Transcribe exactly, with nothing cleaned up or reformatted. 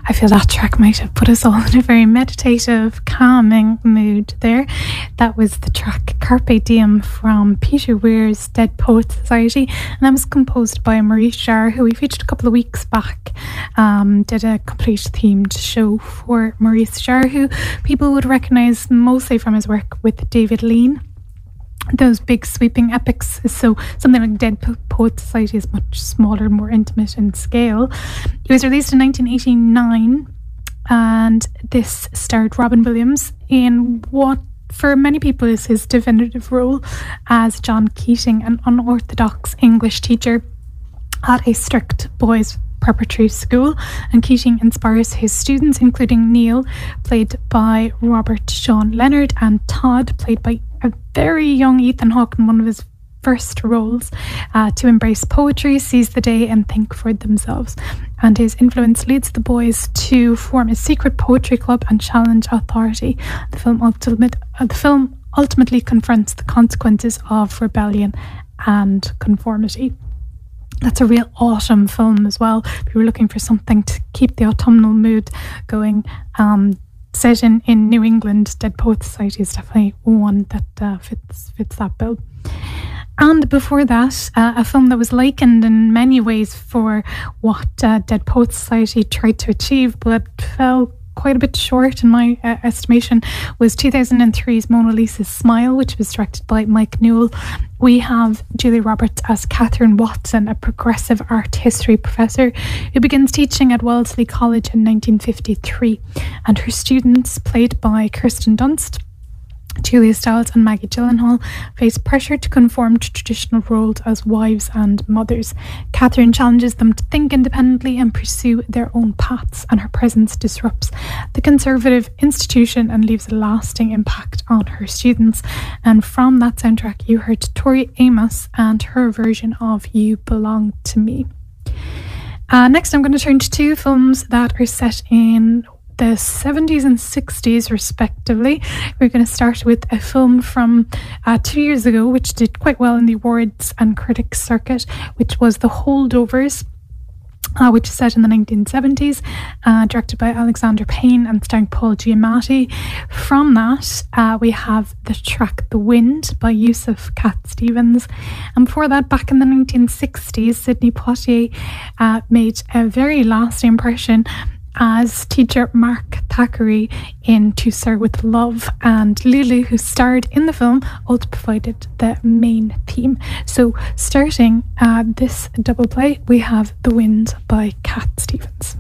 I feel that track might have put us all in a very meditative, calming mood there. That was the track Carpe Diem from Peter Weir's Dead Poets Society, and that was composed by Maurice Jarre, who we featured a couple of weeks back. Um, did a complete themed show for Maurice Jarre, who people would recognise mostly from his work with David Lean. Those big sweeping epics. So something like Dead Poets Society is much smaller, more intimate in scale. It was released in nineteen eighty-nine, and this starred Robin Williams in what for many people is his definitive role as John Keating, an unorthodox English teacher at a strict boys' preparatory school, and Keating inspires his students, including Neil, played by Robert Sean Leonard, and Todd, played by a very young Ethan Hawke in one of his first roles, uh, to embrace poetry, seize the day, and think for themselves. And his influence leads the boys to form a secret poetry club and challenge authority. The film, ultimate, uh, the film ultimately confronts the consequences of rebellion and conformity. That's a real autumn film as well. If you were looking for something to keep the autumnal mood going, um, set in, in New England, Dead Poets Society is definitely one that uh, fits fits that bill. And before that, uh, a film that was likened in many ways for what uh, Dead Poets Society tried to achieve, but fell quite a bit short in my uh, estimation, was two thousand three's Mona Lisa's Smile, which was directed by Mike Newell. We have Julia Roberts as Catherine Watson, a progressive art history professor who begins teaching at Wellesley College in nineteen fifty-three, and her students, played by Kirsten Dunst, Julia Stiles and Maggie Gyllenhaal, face pressure to conform to traditional roles as wives and mothers. Catherine challenges them to think independently and pursue their own paths, and her presence disrupts the conservative institution and leaves a lasting impact on her students. And from that soundtrack, you heard Tori Amos and her version of You Belong to Me. Uh, next, I'm going to turn to two films that are set in the seventies and sixties respectively. We're going to start with a film from uh, two years ago, which did quite well in the awards and critics circuit, which was The Holdovers, uh, which is set in the nineteen seventies, uh, directed by Alexander Payne and starring Paul Giamatti. From that, uh, we have the track The Wind by Yusuf Cat Stevens. And before that, back in the nineteen sixties, Sidney Poitier uh, made a very lasting impression as teacher Mark Thackeray in To Sir With Love, and Lulu, who starred in the film, also provided the main theme. So starting uh, this double play, we have The Wind by Cat Stevens.